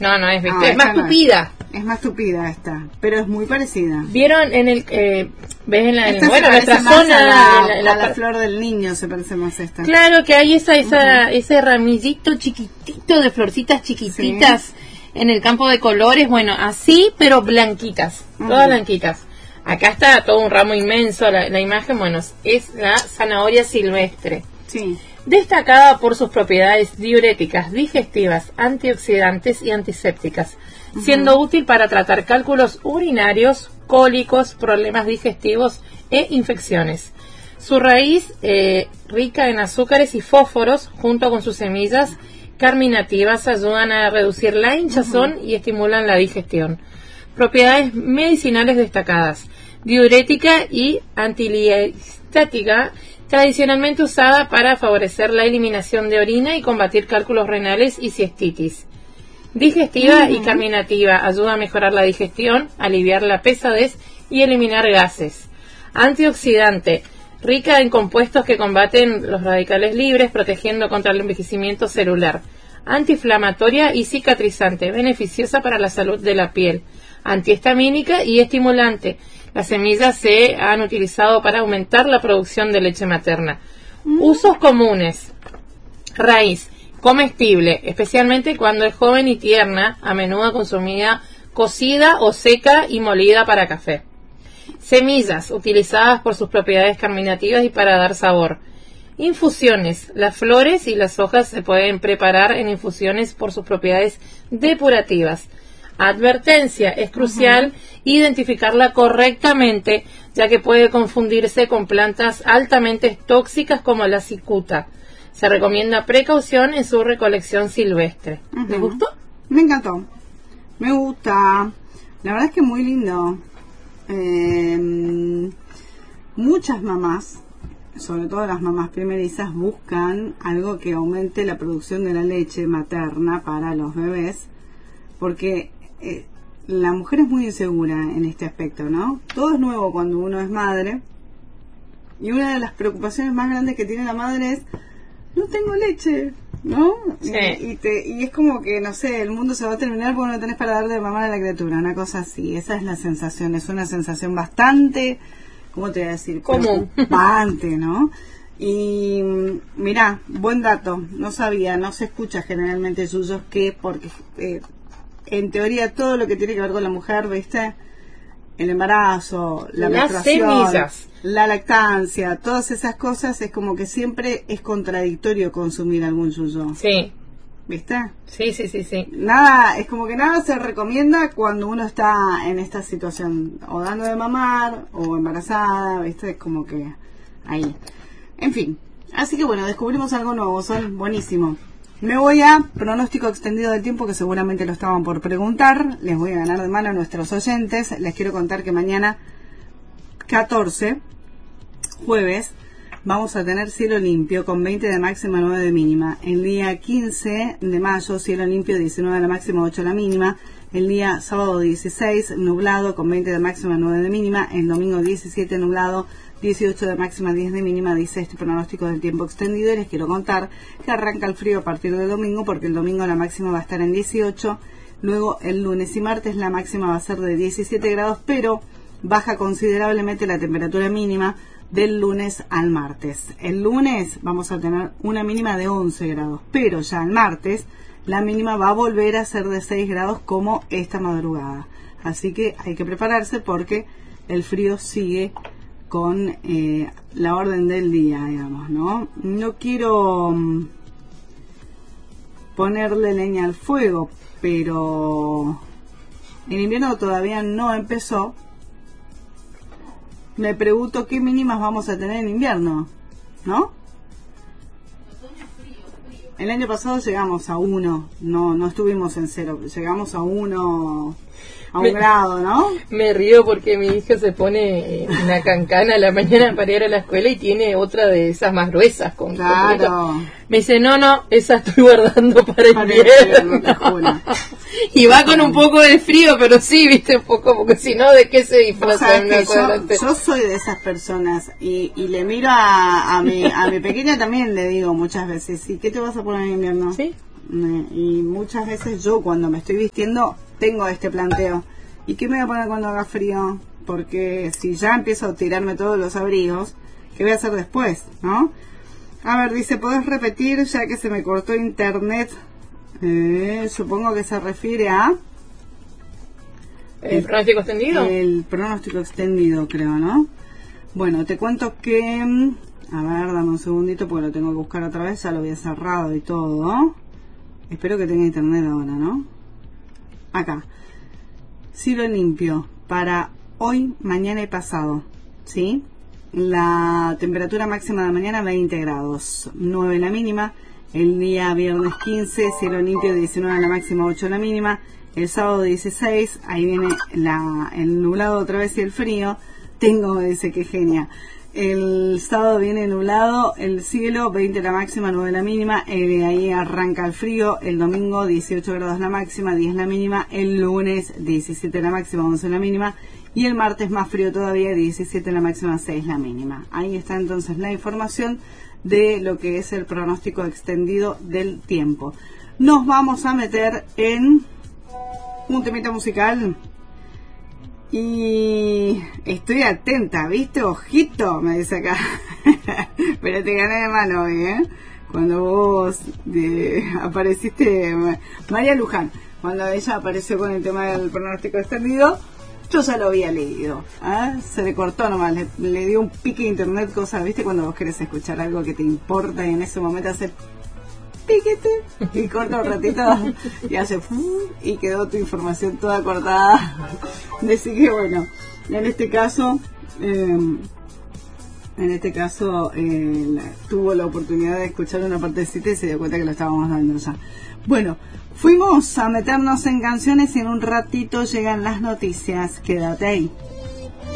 No es, ¿viste? Es más tupida. Es más tupida esta, pero es muy parecida. ¿Vieron en el... ves en la... bueno, nuestra zona... a la flor del niño se parece más esta. Claro que hay ese ramillito chiquitito de florcitas chiquititas en el campo de colores. Bueno, así, pero blanquitas. Todas blanquitas. Acá está todo un ramo inmenso. La imagen, bueno, es la zanahoria silvestre. Sí. Destacada por sus propiedades diuréticas, digestivas, antioxidantes y antisépticas, siendo útil para tratar cálculos urinarios, cólicos, problemas digestivos e infecciones. Su raíz, rica en azúcares y fósforos, junto con sus semillas carminativas, ayudan a reducir la hinchazón y estimulan la digestión. Propiedades medicinales destacadas: diurética y antilistática, tradicionalmente usada para favorecer la eliminación de orina y combatir cálculos renales y cistitis. Digestiva y carminativa, ayuda a mejorar la digestión, aliviar la pesadez y eliminar gases. Antioxidante, rica en compuestos que combaten los radicales libres, protegiendo contra el envejecimiento celular. Antiinflamatoria y cicatrizante, beneficiosa para la salud de la piel. Antihistamínica y estimulante. Las semillas se han utilizado para aumentar la producción de leche materna. Usos comunes: raíz, comestible, especialmente cuando es joven y tierna, a menudo consumida cocida o seca y molida para café. Semillas, utilizadas por sus propiedades carminativas y para dar sabor. Infusiones, las flores y las hojas se pueden preparar en infusiones por sus propiedades depurativas. Advertencia: es crucial identificarla correctamente, ya que puede confundirse con plantas altamente tóxicas como la cicuta. Se recomienda precaución en su recolección silvestre. ¿Les gustó? Me encantó. Me gusta. La verdad es que muy lindo. Muchas mamás, sobre todo las mamás primerizas, buscan algo que aumente la producción de la leche materna para los bebés, porque la mujer es muy insegura en este aspecto, ¿no? Todo es nuevo cuando uno es madre, y una de las preocupaciones más grandes que tiene la madre es: no tengo leche, ¿no? Sí. Y es como que, no sé, el mundo se va a terminar porque no tenés para dar de mamar a la criatura, una cosa así. Esa es la sensación, es una sensación bastante, ¿cómo te voy a decir? Común. Preocupante, ¿no? Y mirá, buen dato, no sabía, no se escucha generalmente suyos que, porque en teoría todo lo que tiene que ver con la mujer, ¿viste? El embarazo, la menstruación, semillas, la lactancia, todas esas cosas, es como que siempre es contradictorio consumir algún yuyo. Sí. ¿Viste? Sí. Nada, es como que nada se recomienda cuando uno está en esta situación, o dando de mamar, o embarazada, ¿viste? Es como que ahí. En fin, así que bueno, descubrimos algo nuevo, Sol, buenísimo. Me voy a pronóstico extendido del tiempo, que seguramente lo estaban por preguntar. Les voy a ganar de mano a nuestros oyentes. Les quiero contar que mañana 14, jueves, vamos a tener cielo limpio con 20 de máxima, 9 de mínima. El día 15 de mayo, cielo limpio, 19 de la máxima, 8 de la mínima. El día sábado 16, nublado con 20 de máxima, 9 de mínima. El domingo 17, nublado, 18 de máxima, 10 de mínima, dice este pronóstico del tiempo extendido. Y les quiero contar que arranca el frío a partir del domingo, porque el domingo la máxima va a estar en 18, luego el lunes y martes la máxima va a ser de 17 grados, pero baja considerablemente la temperatura mínima del lunes al martes. El lunes vamos a tener una mínima de 11 grados, pero ya el martes la mínima va a volver a ser de 6 grados como esta madrugada. Así que hay que prepararse porque el frío sigue con la orden del día, digamos, ¿no? No quiero ponerle leña al fuego, pero el invierno todavía no empezó. Me pregunto qué mínimas vamos a tener en invierno, ¿no? El año pasado llegamos a 1, no estuvimos en 0, llegamos a 1... a un grado, ¿no? Me río porque mi hija se pone una cancana a la mañana para ir a la escuela y tiene otra de esas más gruesas. Claro. Me dice, no, esa estoy guardando para invierno. Y va con un poco de frío, pero sí, viste, un poco, porque si no, ¿de qué se disfraza? O sea, yo soy de esas personas y le miro a mi pequeña también, le digo muchas veces, ¿y qué te vas a poner en invierno? Sí. Y muchas veces yo cuando me estoy vistiendo tengo este planteo. ¿Y qué me voy a poner cuando haga frío? Porque si ya empiezo a tirarme todos los abrigos, ¿qué voy a hacer después? ¿No? A ver, dice, ¿podés repetir ya que se me cortó internet? Supongo que se refiere a... ¿El pronóstico extendido? El pronóstico extendido, creo, ¿no? Bueno, te cuento que... A ver, dame un segundito porque lo tengo que buscar otra vez. Ya lo había cerrado y todo. Espero que tenga internet ahora, ¿no? Acá. Cielo limpio para hoy, mañana y pasado, ¿sí? La temperatura máxima de mañana 20 grados, 9 la mínima. El día viernes 15, cielo limpio, 19 la máxima, 8 la mínima. El sábado 16, ahí viene el nublado otra vez y el frío. Dice que genia. El sábado viene nublado, el cielo, 20 la máxima, 9 la mínima. Ahí arranca el frío. El domingo 18 grados la máxima, 10 la mínima. El lunes 17 la máxima, 11 la mínima. Y el martes más frío todavía, 17 la máxima, 6 la mínima. Ahí está entonces la información de lo que es el pronóstico extendido del tiempo. Nos vamos a meter en un temita musical. Y estoy atenta, ¿viste? Ojito, me dice acá. Pero te gané de mano hoy, ¿eh? Cuando vos apareciste, María Luján, cuando ella apareció con el tema del pronóstico extendido, yo ya lo había leído. Se le cortó nomás, le dio un pique de internet, cosas, ¿viste? Cuando vos querés escuchar algo que te importa y en ese momento hace piquete y corta un ratito y hace y quedó tu información toda cortada. Así que bueno, en este caso tuvo la oportunidad de escuchar una partecita y se dio cuenta que lo estábamos dando ya. Bueno, fuimos a meternos en canciones y en un ratito llegan las noticias. Quédate ahí.